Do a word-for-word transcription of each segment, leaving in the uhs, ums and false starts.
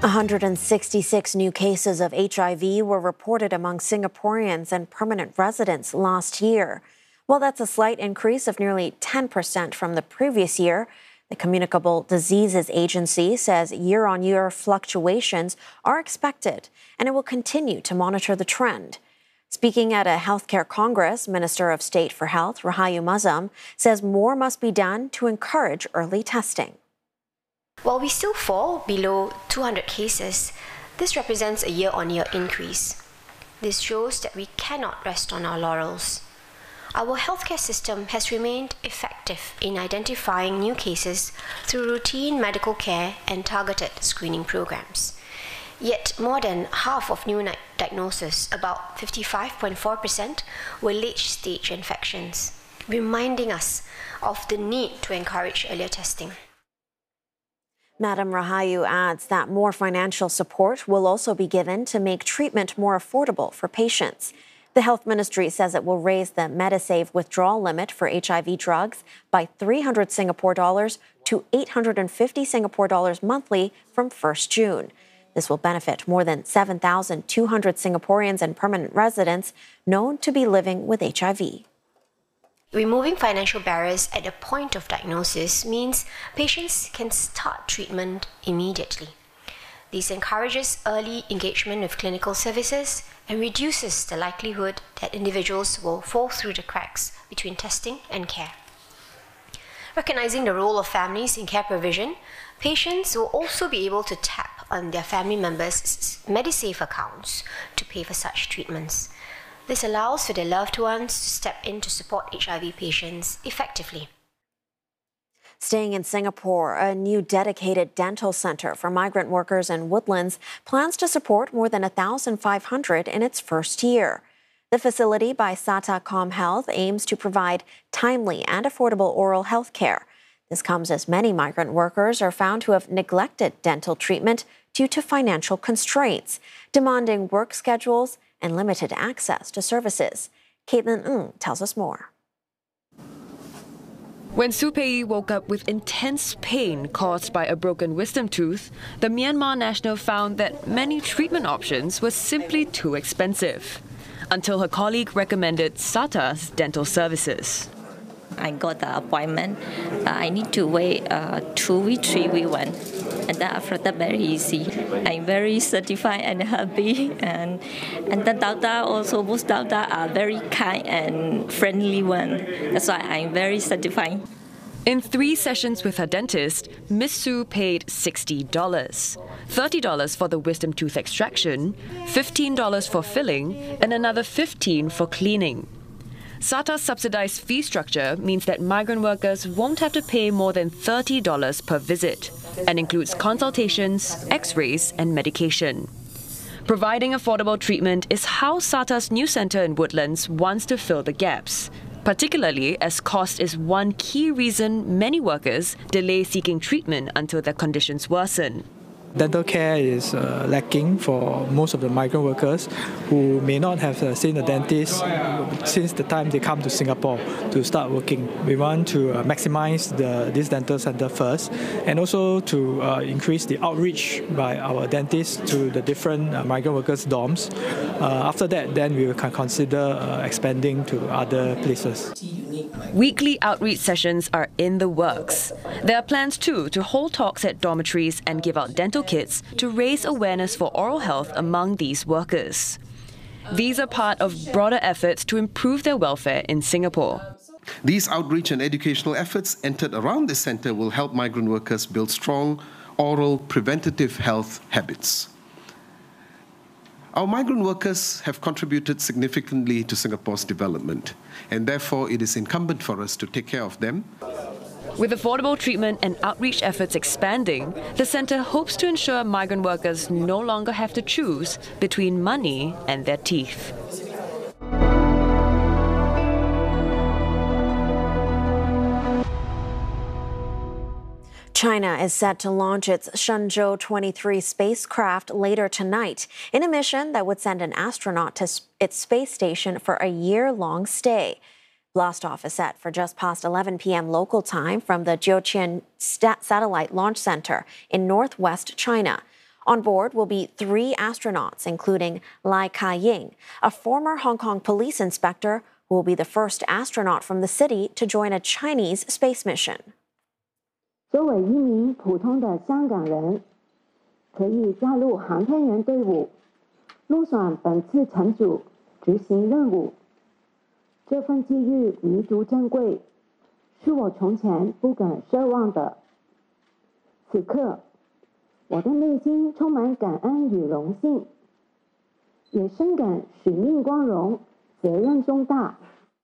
one hundred sixty-six new cases of H I V were reported among Singaporeans and permanent residents last year. While that's a slight increase of nearly ten percent from the previous year, the Communicable Diseases Agency says year-on-year fluctuations are expected, and it will continue to monitor the trend. Speaking at a healthcare congress, Minister of State for Health, Rahayu Mazam, says more must be done to encourage early testing. While we still fall below two hundred cases, this represents a year-on-year increase. This shows that we cannot rest on our laurels. Our healthcare system has remained effective in identifying new cases through routine medical care and targeted screening programs. Yet more than half of new diagnoses, about fifty-five point four percent, were late-stage infections, reminding us of the need to encourage earlier testing. Madam Rahayu adds that more financial support will also be given to make treatment more affordable for patients. The Health Ministry says it will raise the Medisave withdrawal limit for H I V drugs by three hundred Singapore dollars to eight hundred fifty Singapore dollars monthly from first June. This will benefit more than seven thousand two hundred Singaporeans and permanent residents known to be living with H I V. Removing financial barriers at the point of diagnosis means patients can start treatment immediately. This encourages early engagement with clinical services and reduces the likelihood that individuals will fall through the cracks between testing and care. Recognizing the role of families in care provision, patients will also be able to tap on their family members' Medisave accounts to pay for such treatments. This allows for their loved ones to step in to support H I V patients effectively. Staying in Singapore, a new dedicated dental center for migrant workers in Woodlands plans to support more than one thousand five hundred in its first year. The facility by SATA ComHealth aims to provide timely and affordable oral health care. This comes as many migrant workers are found to have neglected dental treatment due to financial constraints, demanding work schedules and limited access to services. Caitlin Ng tells us more. When Su Pei woke up with intense pain caused by a broken wisdom tooth, the Myanmar national found that many treatment options were simply too expensive, until her colleague recommended SATA's dental services. I got the appointment. Uh, I need to wait uh, two weeks, three weeks one. And then after that, very easy. I'm very satisfied and happy. And and the doctor also, most doctors are very kind and friendly one. That's why I'm very satisfied. In three sessions with her dentist, Miss Su paid sixty dollars. thirty dollars for the wisdom tooth extraction, fifteen dollars for filling, and another fifteen dollars for cleaning. SATA's subsidized fee structure means that migrant workers won't have to pay more than thirty dollars per visit and includes consultations, x-rays, and medication. Providing affordable treatment is how SATA's new centre in Woodlands wants to fill the gaps, particularly as cost is one key reason many workers delay seeking treatment until their conditions worsen. Dental care is uh, lacking for most of the migrant workers who may not have uh, seen a dentist since the time they come to Singapore to start working. We want to uh, maximize the, this dental center first, and also to uh, increase the outreach by our dentists to the different uh, migrant workers' dorms. Uh, after that, then we can consider uh, expanding to other places. Weekly outreach sessions are in the works. There are plans too to hold talks at dormitories and give out dental kits to raise awareness for oral health among these workers. These are part of broader efforts to improve their welfare in Singapore. These outreach and educational efforts entered around the centre will help migrant workers build strong oral preventative health habits. Our migrant workers have contributed significantly to Singapore's development, and therefore it is incumbent for us to take care of them. With affordable treatment and outreach efforts expanding, the centre hopes to ensure migrant workers no longer have to choose between money and their teeth. China is set to launch its Shenzhou twenty-three spacecraft later tonight in a mission that would send an astronaut to its space station for a year-long stay. Blastoff is set for just past eleven p m local time from the Jiuquan Satellite Launch Center in northwest China. On board will be three astronauts, including Lai Ka-ying, a former Hong Kong police inspector who will be the first astronaut from the city to join a Chinese space mission. 作为一名普通的香港人，可以加入航天员队伍，入选本次乘组执行任务。这份机遇弥足珍贵，是我从前不敢奢望的。此刻，我的内心充满感恩与荣幸，也深感使命光荣，责任重大。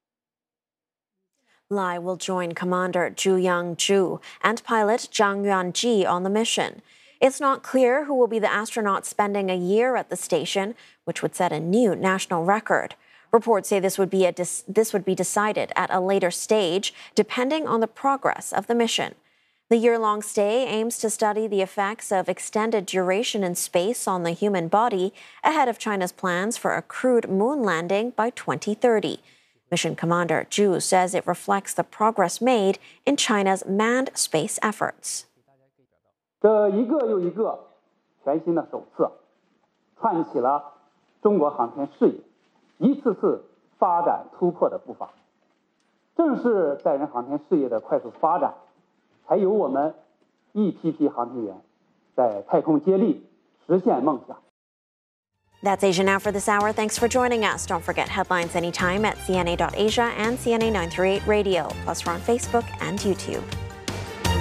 Lai will join Commander Zhu Yang-ju and pilot Zhang Yuanji on the mission. It's not clear who will be the astronaut spending a year at the station, which would set a new national record. Reports say this would be a this would be decided at a later stage, depending on the progress of the mission. The year-long stay aims to study the effects of extended duration in space on the human body ahead of China's plans for a crewed moon landing by twenty thirty. Mission Commander Zhu says it reflects the progress made in China's manned space efforts. 这一个又一个全新的首次，串起了中国航天事业一次次发展突破的步伐。正是载人航天事业的快速发展，才有我们一批批航天员在太空接力，实现梦想。 That's Asia Now for this hour. Thanks for joining us. Don't forget headlines anytime at C N A dot asia and C N A nine thirty-eight Radio. Plus, we're on Facebook and YouTube.